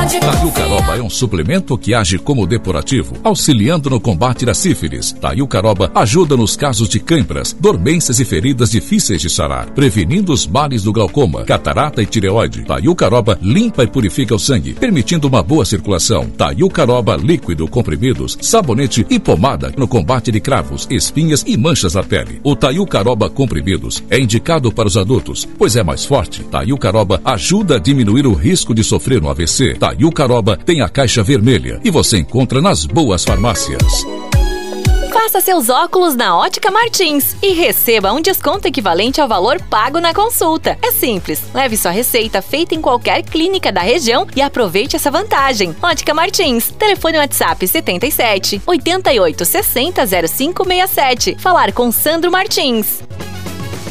Taiucaroba é um suplemento que age como depurativo, auxiliando no combate da sífilis. Taiucaroba ajuda nos casos de câimbras, dormências e feridas difíceis de sarar, prevenindo os males do glaucoma, catarata e tireoide. Taiucaroba limpa e purifica o sangue, permitindo uma boa circulação. Taiucaroba líquido, comprimidos, sabonete e pomada no combate de cravos, espinhas e manchas na pele. O Taiucaroba comprimidos é indicado para os adultos, pois é mais forte. Taiucaroba ajuda a diminuir o risco de sofrer um AVC. Taiucaroba tem a caixa vermelha e você encontra nas boas farmácias. Faça seus óculos na Ótica Martins e receba um desconto equivalente ao valor pago na consulta. É simples, leve sua receita feita em qualquer clínica da região e aproveite essa vantagem. Ótica Martins, telefone WhatsApp 77 88 60 0567. Falar com Sandro Martins.